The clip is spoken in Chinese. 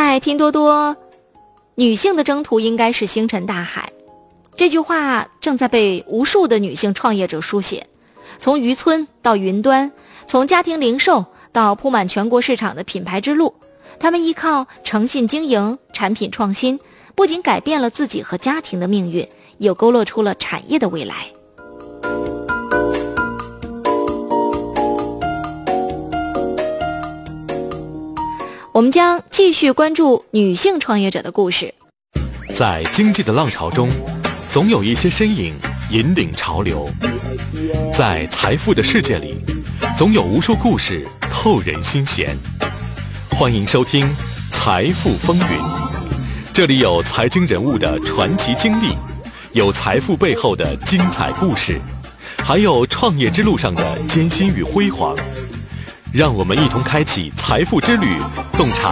在拼多多，女性的征途应该是星辰大海。这句话正在被无数的女性创业者书写，从渔村到云端，从家庭零售到铺满全国市场的品牌之路，她们依靠诚信经营、产品创新，不仅改变了自己和家庭的命运，又勾勒出了产业的未来。我们将继续关注女性创业者的故事。 在经济的浪潮中，总有一些身影引领潮流；在财富的世界里，总有无数故事扣人心弦。欢迎收听《财富风云》，这里有财经人物的传奇经历，有财富背后的精彩故事，还有创业之路上的艰辛与辉煌。让我们一同开启财富之旅，洞察